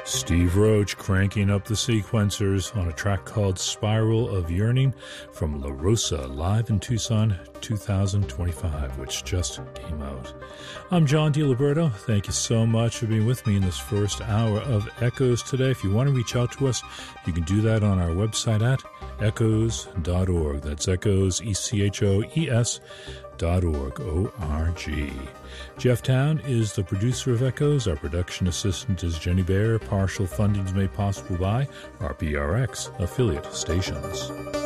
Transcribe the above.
Steve Roach cranking up the sequencers on a track called Spiral of Yearning from La Rosa, live in Tucson 2025, which just came out. I'm John DiLiberto. Thank you so much for being with me in this first hour of Echoes today. If you want to reach out to us, you can do that on our website at echoes.org. That's echoes, ECHOES.org, O-R-G. Jeff Town is the producer of Echoes. Our production assistant is Jenny Bear. Partial funding is made possible by our PRX affiliate stations.